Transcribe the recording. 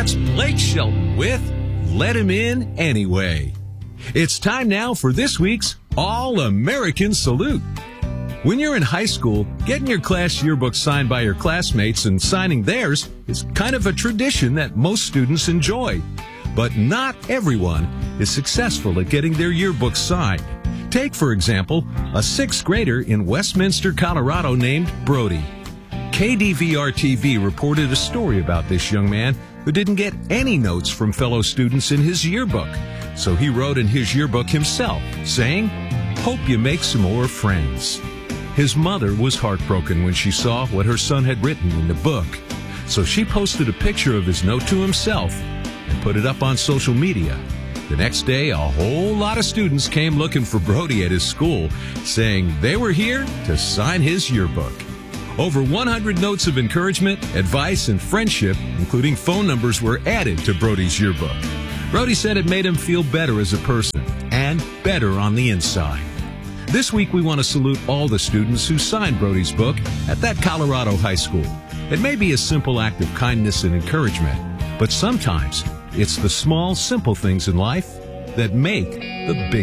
That's Blake Shelton with Let Him In Anyway. It's time now for this week's All-American Salute. When you're in high school, getting your class yearbook signed by your classmates and signing theirs is kind of a tradition that most students enjoy. But not everyone is successful at getting their yearbook signed. Take, for example, a 6th grader in Westminster, Colorado named Brody. KDVR-TV reported a story about this young man who didn't get any notes from fellow students in his yearbook. So he wrote in his yearbook himself, saying, "Hope you make some more friends." His mother was heartbroken when she saw what her son had written in the book. So she posted a picture of his note to himself and put it up on social media. The next day, a whole lot of students came looking for Brody at his school, saying they were here to sign his yearbook. Over 100 notes of encouragement, advice, and friendship, including phone numbers, were added to Brody's yearbook. Brody said it made him feel better as a person and better on the inside. This week, we want to salute all the students who signed Brody's book at that Colorado high school. It may be a simple act of kindness and encouragement, but sometimes it's the small, simple things in life that make the big